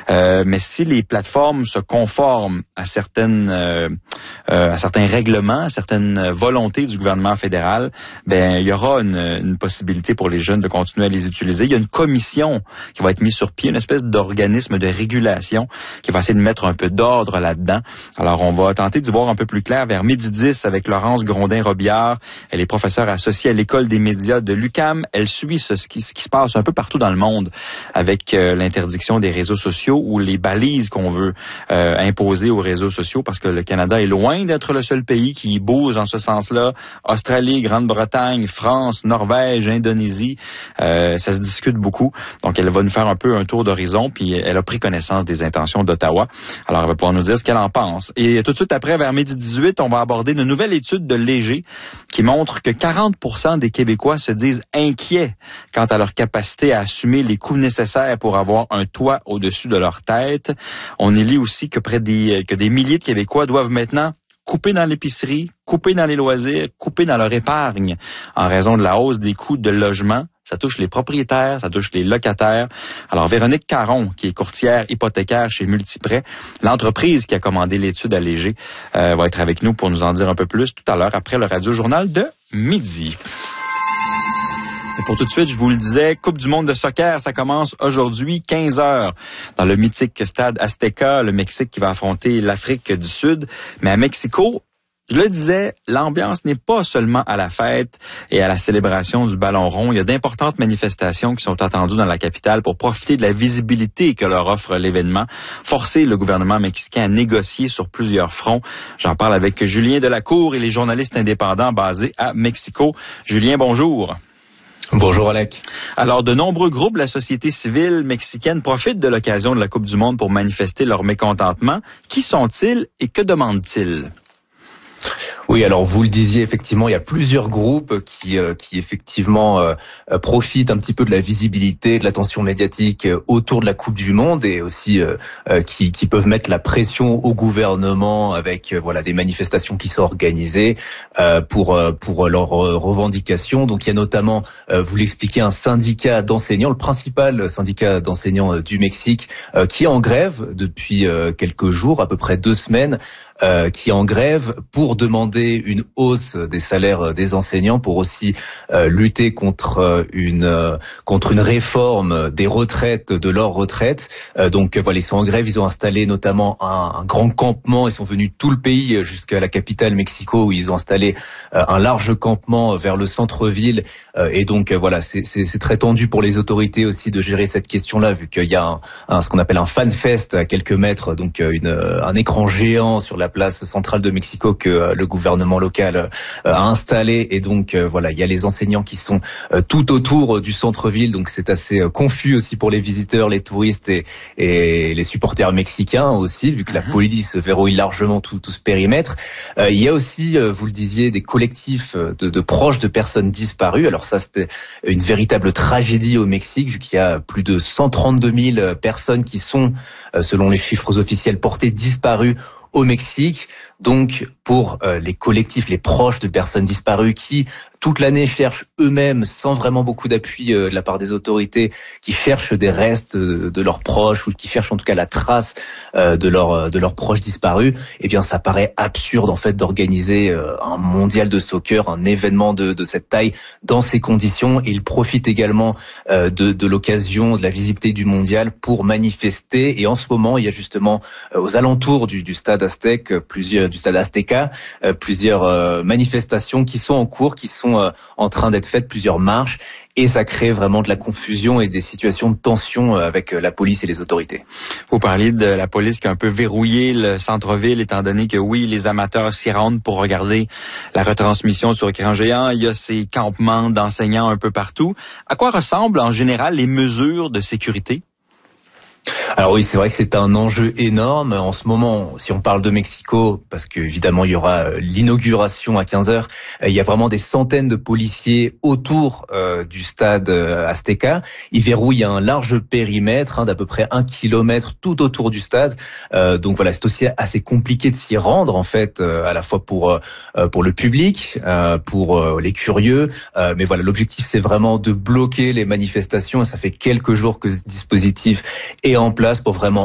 Mais si les plateformes se conforment à certains règlements, à certaines volontés du gouvernement fédéral, ben il y aura une possibilité pour les jeunes de continuer à les utiliser. Il y a une commission qui va être mise sur pied, une espèce d'organisme de régulation qui va essayer de mettre un peu d'ordre là-dedans. Alors, on va tenter d'y voir un peu plus clair vers 12h10 avec Laurence Grondin-Robillard. Elle est professeure associée à l'École des médias de l'UQAM. Elle suit ce qui se passe un peu partout dans le monde avec l'interdiction des réseaux sociaux ou les balises qu'on veut imposer aux réseaux sociaux parce que le Canada est loin d'être le seul pays qui bouge dans ce sens-là. Australie, Grande-Bretagne, France, Norvège, Indonésie, ça se discute beaucoup. Donc, elle va nous faire un peu un tour d'horizon, puis elle a pris connaissance des intentions d'Ottawa. Alors, elle va pouvoir nous dire ce qu'elle en pense. Et tout de suite après, vers 12h18, on va aborder une nouvelle étude de Léger qui montre que 40% des Québécois se disent inquiets quant à leur capacité à assumer les coûts nécessaires pour avoir un toit au-dessus de leur tête. On y lit aussi que des milliers de Québécois doivent maintenant couper dans l'épicerie, couper dans les loisirs, couper dans leur épargne en raison de la hausse des coûts de logement. Ça touche les propriétaires, ça touche les locataires. Alors, Véronique Caron, qui est courtière hypothécaire chez Multiprêt, l'entreprise qui a commandé l'étude à Léger, va être avec nous pour nous en dire un peu plus tout à l'heure après le Radio-Journal de midi. Et pour tout de suite, je vous le disais, Coupe du monde de soccer, ça commence aujourd'hui, 15h, dans le mythique stade Azteca, le Mexique qui va affronter l'Afrique du Sud. Mais à Mexico, je le disais, l'ambiance n'est pas seulement à la fête et à la célébration du ballon rond. Il y a d'importantes manifestations qui sont attendues dans la capitale pour profiter de la visibilité que leur offre l'événement, forcer le gouvernement mexicain à négocier sur plusieurs fronts. J'en parle avec Julien Delacour et les journalistes indépendants basés à Mexico. Julien, bonjour. Bonjour Alec. Alors, de nombreux groupes de la société civile mexicaine profitent de l'occasion de la Coupe du monde pour manifester leur mécontentement. Qui sont-ils et que demandent-ils? Oui, alors vous le disiez, effectivement, il y a plusieurs groupes qui effectivement profitent un petit peu de la visibilité, de l'attention médiatique autour de la Coupe du Monde et aussi qui peuvent mettre la pression au gouvernement avec des manifestations qui sont organisées pour leurs revendications. Donc il y a notamment, vous l'expliquez, un syndicat d'enseignants, le principal syndicat d'enseignants du Mexique, qui est en grève depuis quelques jours, à peu près 2 semaines. Qui est en grève pour demander une hausse des salaires des enseignants, pour aussi lutter contre une réforme des retraites, de leurs retraites. Donc voilà, ils sont en grève, ils ont installé notamment un grand campement, ils sont venus tout le pays jusqu'à la capitale Mexico où ils ont installé un large campement vers le centre-ville et donc voilà, c'est très tendu pour les autorités aussi de gérer cette question-là vu qu'il y a ce qu'on appelle un fan fest à quelques mètres, donc un écran géant sur la place centrale de Mexico que le gouvernement local a installé et donc voilà, il y a les enseignants qui sont tout autour du centre-ville, donc c'est assez confus aussi pour les visiteurs, les touristes et les supporters mexicains aussi, vu que la police verrouille largement tout ce périmètre. Il y a aussi, vous le disiez, des collectifs de proches de personnes disparues. Alors ça, c'était une véritable tragédie au Mexique, vu qu'il y a plus de 132 000 personnes qui sont, selon les chiffres officiels, portées disparues au Mexique. Donc pour les collectifs, les proches de personnes disparues qui toute l'année cherchent eux-mêmes, sans vraiment beaucoup d'appui de la part des autorités, qui cherchent des restes de leurs proches ou qui cherchent en tout cas la trace de leurs proches disparus, eh bien ça paraît absurde en fait d'organiser un mondial de soccer, un événement de cette taille dans ces conditions. Et ils profitent également de l'occasion, de la visibilité du mondial pour manifester. Et en ce moment, il y a justement aux alentours du stade Azteca, plusieurs manifestations qui sont en cours, qui sont en train d'être faites, plusieurs marches, et ça crée vraiment de la confusion et des situations de tension avec la police et les autorités. Vous parliez de la police qui a un peu verrouillé le centre-ville, étant donné que oui, les amateurs s'y rendent pour regarder la retransmission sur écran géant. Il y a ces campements d'enseignants un peu partout. À quoi ressemblent en général les mesures de sécurité? Alors oui, c'est vrai que c'est un enjeu énorme. En ce moment, si on parle de Mexico, parce qu'évidemment il y aura l'inauguration à 15h, il y a vraiment des centaines de policiers autour du stade Azteca. Ils verrouillent un large périmètre d'à peu près 1 kilomètre tout autour du stade. Donc voilà, c'est aussi assez compliqué de s'y rendre en fait, à la fois pour le public, pour les curieux. Mais voilà, l'objectif c'est vraiment de bloquer les manifestations et ça fait quelques jours que ce dispositif est en place pour vraiment